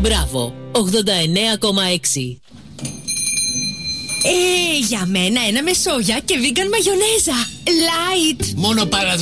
Μπράβο, 89,6. Για μένα ένα με σόγια και vegan μαγιονέζα. Light. Μόνο παραδοσιακά.